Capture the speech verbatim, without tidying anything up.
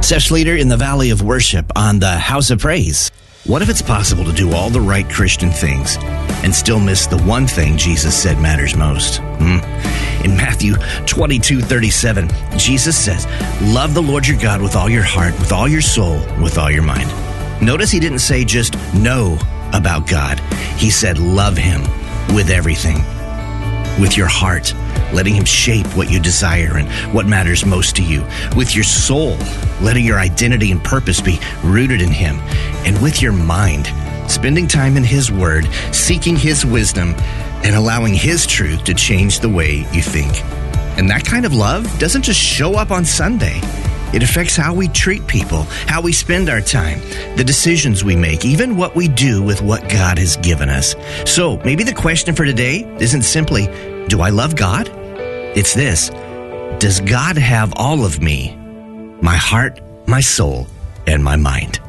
Sesh Leader in the Valley of Worship on the House of Praise. What if it's possible to do all the right Christian things and still miss the one thing Jesus said matters most? Hmm? In Matthew twenty-two thirty-seven, Jesus says, love the Lord your God with all your heart, with all your soul, with all your mind. Notice he didn't say just know about God. He said love him with everything, with your heart, letting him shape what you desire and what matters most to you. With your soul, letting your identity and purpose be rooted in him. And with your mind, spending time in his word, seeking his wisdom, and allowing his truth to change the way you think. And that kind of love doesn't just show up on Sunday. It affects how we treat people, how we spend our time, the decisions we make, even what we do with what God has given us. So maybe the question for today isn't simply, do I love God? It's this: does God have all of me? My heart, my soul, and my mind.